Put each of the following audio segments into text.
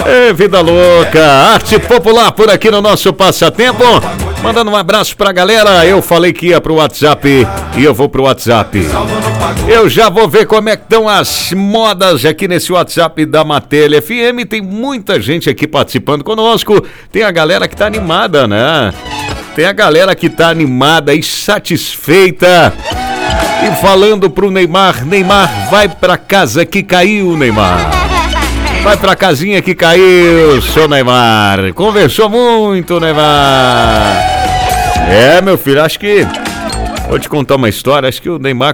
Vida louca, arte popular por aqui no nosso passatempo. Mandando um abraço pra galera. Eu falei que ia pro WhatsApp e eu vou pro WhatsApp. Eu já vou ver como é que estão as modas aqui nesse WhatsApp da Matelha FM. Tem muita gente aqui participando conosco. Tem a galera que tá animada, né? Tem a galera que tá animada e satisfeita. E falando pro Neymar, Neymar, vai pra casa que caiu, Neymar. Vai pra casinha que caiu, seu Neymar. Conversou muito, Neymar. Meu filho, acho que... Vou te contar uma história. Acho que o Neymar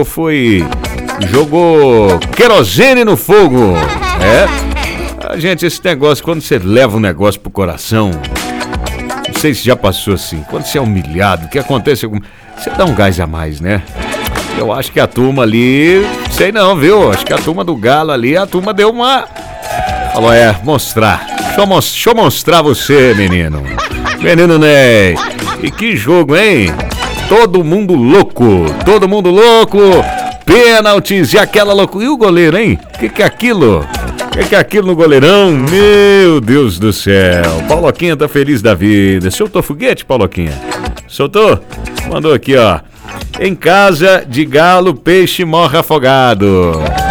jogou querosene no fogo. Gente, esse negócio, quando você leva um negócio pro coração... Não sei se já passou assim. Quando você é humilhado, o que acontece? Você dá um gás a mais, né? Eu acho que a turma ali... Sei não, viu? Acho que a turma do Galo ali, a turma deu uma... Falou, mostrar. Deixa eu mostrar você, menino. Menino Ney. E que jogo, hein? Todo mundo louco. Pênaltis e aquela loucura. E o goleiro, hein? O que é aquilo? O que é aquilo no goleirão? Meu Deus do céu. Pauloquinha tá feliz da vida. Soltou foguete, Pauloquinha? Soltou? Mandou aqui, ó. Em casa de galo, peixe morre afogado.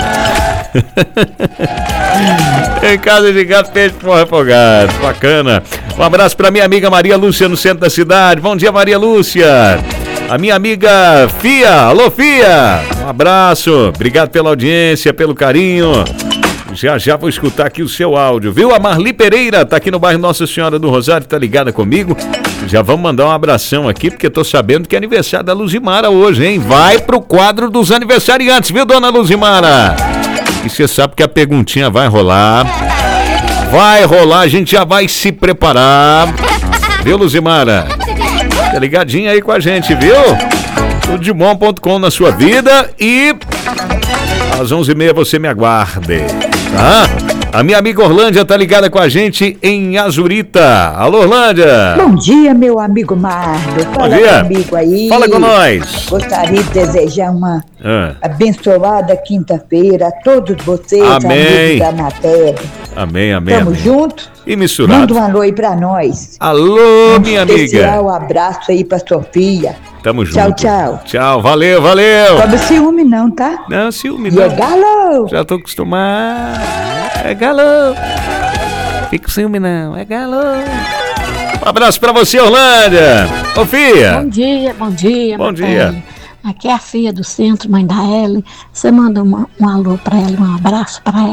Em casa de gato, peixe morre afogado. Bacana. Um abraço pra minha amiga Maria Lúcia no centro da cidade. Bom dia, Maria Lúcia. A minha amiga Fia. Alô, Fia. Um abraço. Obrigado pela audiência, pelo carinho. Já vou escutar aqui o seu áudio, viu? A Marli Pereira tá aqui no bairro Nossa Senhora do Rosário, tá ligada comigo. Já vamos mandar um abração aqui, porque tô sabendo que é aniversário da Luzimara hoje, hein? Vai pro quadro dos aniversariantes, viu, dona Luzimara? E você sabe que a perguntinha vai rolar. A gente já vai se preparar. Viu, Luzimara? Tá ligadinha aí com a gente, viu? Tudebom.com na sua vida e às 11h30 você me aguarde, tá? A minha amiga Orlândia tá ligada com a gente em Azurita. Alô, Orlândia! Bom dia, meu amigo Mardo. Bom dia. Comigo aí. Fala com nós. Gostaria de desejar uma abençoada quinta-feira a todos vocês, amém, amigos da matéria. Amém, amém. Tamo amém. junto. E misturado. Manda um alô aí pra nós. Alô, minha amiga. Especial abraço aí pra Sofia. Tamo junto. Tchau, tchau. Tchau, valeu. Toma ciúme não, tá? Não, ciúme não. E é galo. Já tô acostumado. É galo. Fica com ciúme não, é galo. Um abraço pra você, Orlândia. Ô, Fia. Bom dia. Bom dia. Aqui é a Fia do centro, mãe da Ellen. Você manda um alô pra ela, um abraço pra ela.